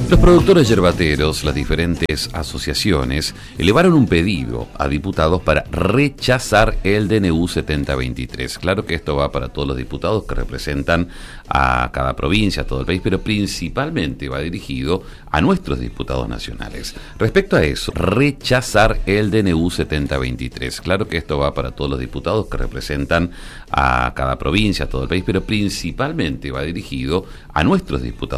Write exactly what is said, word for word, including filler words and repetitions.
Los productores yerbateros, las diferentes asociaciones, elevaron un pedido a diputados para rechazar el D N U setenta veintitrés. Claro que esto va para todos los diputados que representan a cada provincia, a todo el país, pero principalmente va dirigido a nuestros diputados nacionales. Respecto a eso, rechazar el D N U setenta veintitrés. Claro que esto va para todos los diputados que representan a cada provincia, a todo el país, pero principalmente va dirigido a nuestros diputados